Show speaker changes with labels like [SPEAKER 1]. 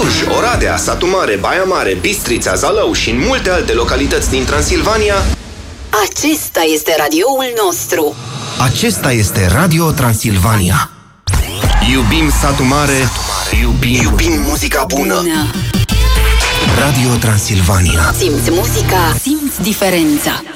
[SPEAKER 1] Cluj, Oradea, Satu Mare, Baia Mare, Bistrița, Zalău și în multe alte localități din Transilvania.
[SPEAKER 2] Acesta este radioul nostru.
[SPEAKER 1] Acesta este Radio Transilvania. Iubim Satu Mare, iubim muzica bună. Radio Transilvania.
[SPEAKER 2] Simți muzica, simți diferența.